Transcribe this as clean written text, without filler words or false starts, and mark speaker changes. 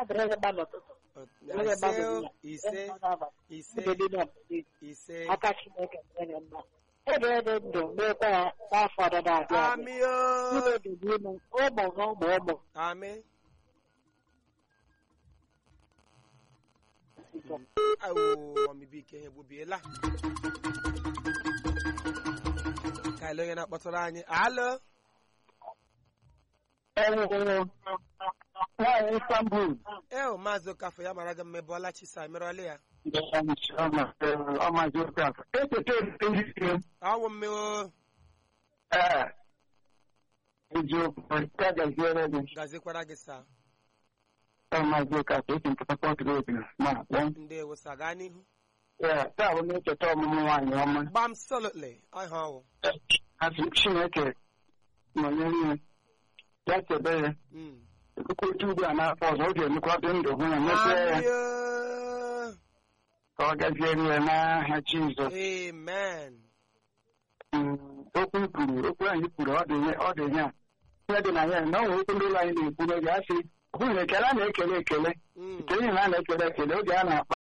Speaker 1: ise
Speaker 2: aka Chineke nyere mma ebe dị ndụ mekwa ya n'afọ na-abịa
Speaker 1: amio
Speaker 2: ụmụ
Speaker 1: ami awo omibi ke he bubiela kailo yana kpọtụrụ anyị alo
Speaker 2: Istanbul
Speaker 1: maazị Okafọ ya mara gị mme Bọla Chisa merọle ya awụ mmeo gazikwara gị sa ndị ewusa gaa n'ihu
Speaker 2: taa bụ na-echeta ọmụmụ nwaanyị ọma
Speaker 1: gbam solotly ọha ọwụ
Speaker 2: asị Chineke nọnyere ya chebe ya otu ugbu a n'afọ ọzọ ọ ga-emekwa dị ndụ hụ ya mepee ya ka ọ gaziere ya n'aha Jizọs
Speaker 1: amen
Speaker 2: okwu anyị kwuru ọ dị ihe a dị na ya na ọ nwere okwu ndị ụlọ anyị na-ekwu n'oge asị hụ na ekele a na-ekele ekele nke ihe na a na-ekele ekele oge a na-akpa